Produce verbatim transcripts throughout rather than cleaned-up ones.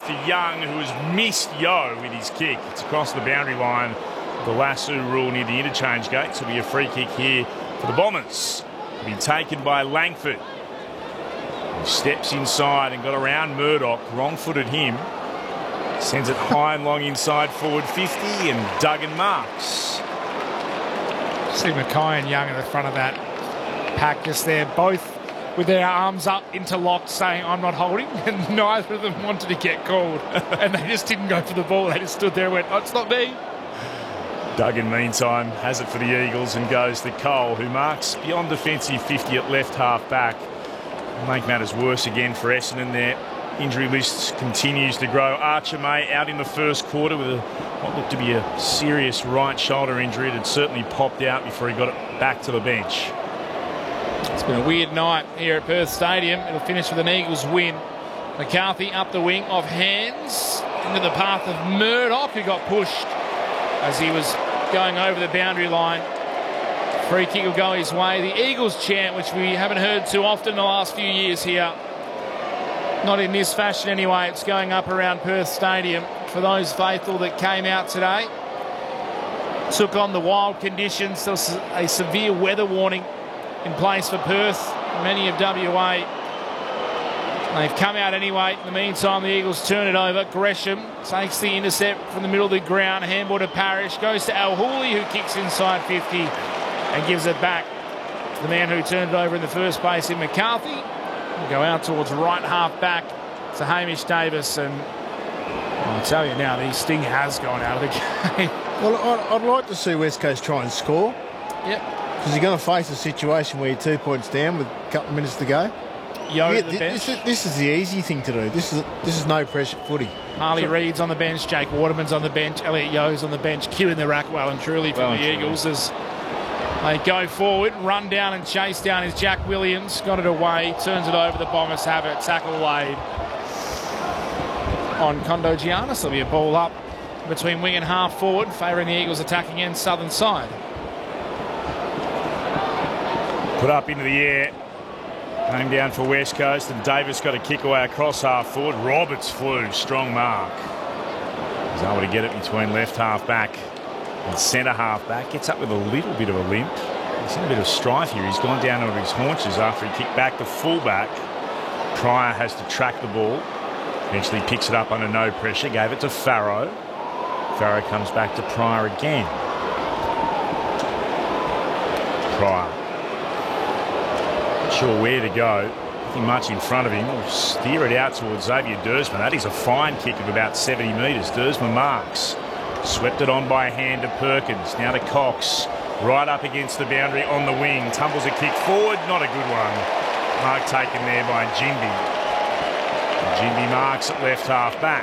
to Young, who has missed Yo with his kick. It's across the boundary line. The lasso rule near the interchange gate. So it'll be a free kick here for the Bombers. It'll be taken by Langford. He steps inside and got around Murdoch. Wrong-footed him. Sends it high and long inside forward fifty, and Duggan marks. See Mackay and Young at the front of that pack just there, both with their arms up interlocked saying, I'm not holding, and neither of them wanted to get called. And they just didn't go for the ball. They just stood there and went, oh, it's not me. Duggan, meantime, has it for the Eagles and goes to Cole, who marks beyond defensive fifty at left half back. Make matters worse again for Essendon. Their injury list continues to grow. Archer May out in the first quarter with a, what looked to be a serious right shoulder injury. It had certainly popped out before he got it back to the bench. It's been a weird night here at Perth Stadium. It'll finish with an Eagles win. McCarthy up the wing, off hands, into the path of Murdoch, who got pushed as he was going over the boundary line. Free kick will go his way. The Eagles chant, which we haven't heard too often in the last few years here. Not in this fashion anyway. It's going up around Perth Stadium for those faithful that came out today. Took on the wild conditions. There was a severe weather warning in place for Perth, many of W A. They've come out anyway. In the meantime, the Eagles turn it over. Gresham takes the intercept from the middle of the ground. Handball to Parrish. Goes to Al Hooley, who kicks inside fifty and gives it back to the man who turned it over in the first place in McCarthy. We'll go out towards right half back to Hamish Davis. And I'll tell you now, the sting has gone out of the game. Well, I'd, I'd like to see West Coast try and score. Yep. Because you're going to face a situation where you're two points down with a couple of minutes to go. Yo yeah, at the th bench. This is, this is the easy thing to do. This is this is no pressure footy. Harley Reid's on the bench, Jake Waterman's on the bench, Elliot Yo's on the bench, queuing the rack well and truly for well the Eagles as they go forward. Run down and chase down is Jack Williams. Got it away, turns it over. The Bombers have it. Tackle laid on Kondo Giannis. There'll be a ball up between wing and half forward, favouring the Eagles attacking end southern side. Put up into the air. Came down for West Coast, and Davis got a kick away across half forward. Roberts flew, strong mark. He's able to get it between left half back and centre half back. Gets up with a little bit of a limp. He's in a bit of strife here. He's gone down onto his haunches after he kicked back to fullback. Pryor has to track the ball. Eventually picks it up under no pressure. Gave it to Farrow. Farrow comes back to Pryor again. Pryor. Not sure where to go. Nothing much in front of him. We'll steer it out towards Xavier Dersman. That is a fine kick of about seventy metres. Dersman marks. Swept it on by hand to Perkins. Now to Cox. Right up against the boundary on the wing. Tumbles a kick forward. Not a good one. Mark taken there by Jimby. Jimby marks at left half back.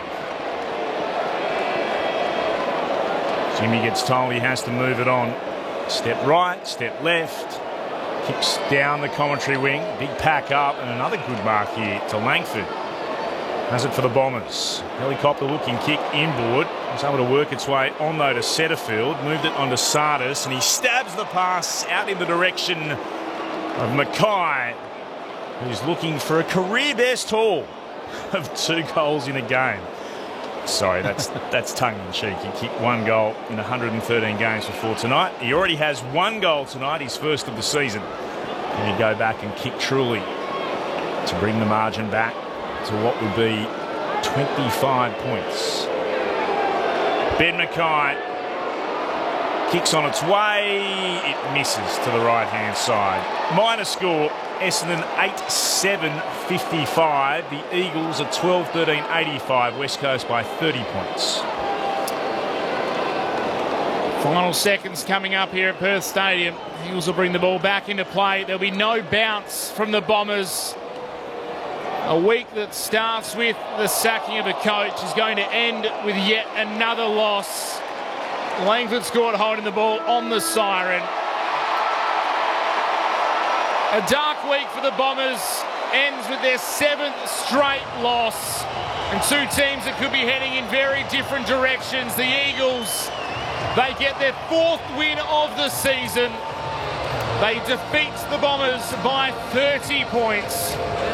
Jimmy gets told he has to move it on. Step right, step left. Kicks down the commentary wing. Big pack up, and another good mark here to Langford. Has it for the Bombers. Helicopter looking kick inboard. Was able to work its way on though to Setterfield. Moved it onto Sardis, and he stabs the pass out in the direction of Mackay, who's looking for a career best haul of two goals in a game. Sorry, that's that's tongue-in-cheek. He kicked one goal in one hundred thirteen games before tonight. He already has one goal tonight, his first of the season. And he go back and kick truly to bring the margin back to what would be twenty-five points. Ben Mackay kicks on its way. It misses to the right-hand side. Minor score, Essendon eight seven fifty-five. The Eagles are twelve thirteen eighty-five. West Coast by thirty points. Final seconds coming up here at Perth Stadium. Eagles will bring the ball back into play. There'll be no bounce from the Bombers. A week that starts with the sacking of a coach is going to end with yet another loss. Langford scored holding the ball on the siren. A dark week for the Bombers ends with their seventh straight loss. And two teams that could be heading in very different directions. The Eagles, they get their fourth win of the season. They defeat the Bombers by thirty points.